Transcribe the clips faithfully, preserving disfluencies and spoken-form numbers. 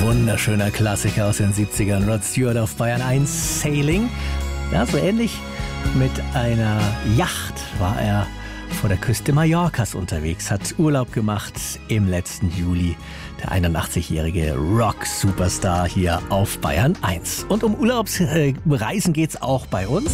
wunderschöner Klassiker aus den siebzigern. Rod Stewart auf Bayern eins, Sailing. Ja, so ähnlich mit einer Yacht war er vor der Küste Mallorcas unterwegs, hat Urlaub gemacht im letzten Juli. Der einundachtzigjährige Rock-Superstar hier auf Bayern eins. Und um Urlaubsreisen geht's auch bei uns.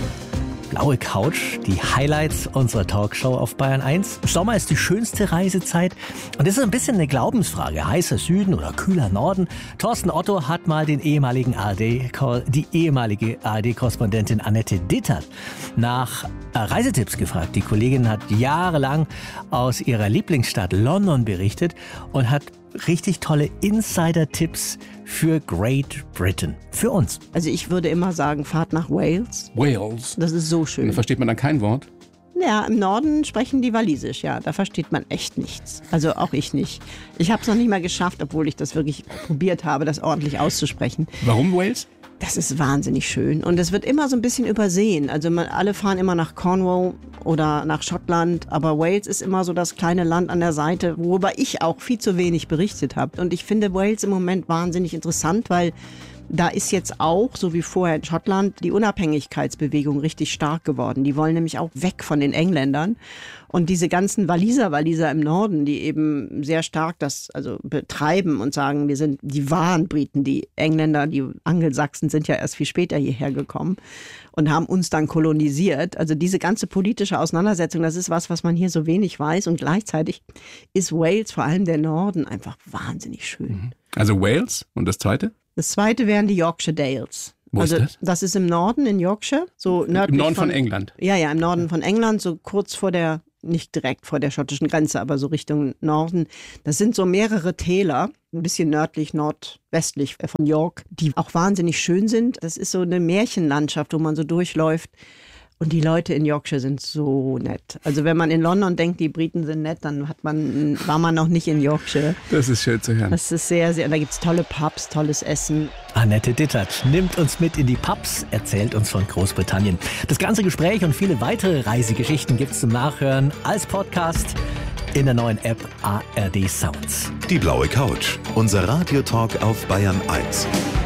Blaue Couch, die Highlights unserer Talkshow auf Bayern eins. Sommer ist die schönste Reisezeit und das ist ein bisschen eine Glaubensfrage. Heißer Süden oder kühler Norden? Thorsten Otto hat mal den ehemaligen A R D, die ehemalige A R D-Korrespondentin Annette Dittert nach Reisetipps gefragt. Die Kollegin hat jahrelang aus ihrer Lieblingsstadt London berichtet und hat richtig tolle Insider-Tipps für Great Britain. Für uns. Also ich würde immer sagen, fahrt nach Wales. Wales? Das ist so schön. Da versteht man dann kein Wort? Ja, im Norden sprechen die Walisisch, ja. Da versteht man echt nichts. Also auch ich nicht. Ich habe es noch nicht mal geschafft, obwohl ich das wirklich probiert habe, das ordentlich auszusprechen. Warum Wales? Das ist wahnsinnig schön und es wird immer so ein bisschen übersehen. Also man, alle fahren immer nach Cornwall oder nach Schottland, aber Wales ist immer so das kleine Land an der Seite, worüber ich auch viel zu wenig berichtet habe. Und ich finde Wales im Moment wahnsinnig interessant, weil da ist jetzt auch, so wie vorher in Schottland, die Unabhängigkeitsbewegung richtig stark geworden. Die wollen nämlich auch weg von den Engländern. Und diese ganzen Waliser, Waliser im Norden, die eben sehr stark das also betreiben und sagen, wir sind die wahren Briten. Die Engländer, die Angelsachsen sind ja erst viel später hierher gekommen und haben uns dann kolonisiert. Also diese ganze politische Auseinandersetzung, das ist was, was man hier so wenig weiß. Und gleichzeitig ist Wales, vor allem der Norden, einfach wahnsinnig schön. Also Wales und das Zweite? Das zweite wären die Yorkshire Dales. Wo also, ist das? Das ist im Norden in Yorkshire. So nördlich Im Norden von, von England? Ja, ja, im Norden von England, so kurz vor der, nicht direkt vor der schottischen Grenze, aber so Richtung Norden. Das sind so mehrere Täler, ein bisschen nördlich, nordwestlich von York, die auch wahnsinnig schön sind. Das ist so eine Märchenlandschaft, wo man so durchläuft. Und die Leute in Yorkshire sind so nett. Also wenn man in London denkt, die Briten sind nett, dann hat man, war man noch nicht in Yorkshire. Das ist schön zu hören. Das ist sehr, sehr, da gibt es tolle Pubs, tolles Essen. Annette Dittert nimmt uns mit in die Pubs, erzählt uns von Großbritannien. Das ganze Gespräch und viele weitere Reisegeschichten gibt's zum Nachhören als Podcast in der neuen App A R D Sounds. Die blaue Couch, unser Radiotalk auf Bayern eins.